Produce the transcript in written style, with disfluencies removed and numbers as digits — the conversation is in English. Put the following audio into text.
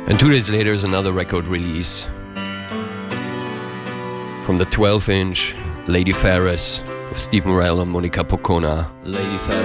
And 2 days later is another record release from the 12-inch Lady Ferris of Steve Morell and Monica Pocona. Lady Ferris.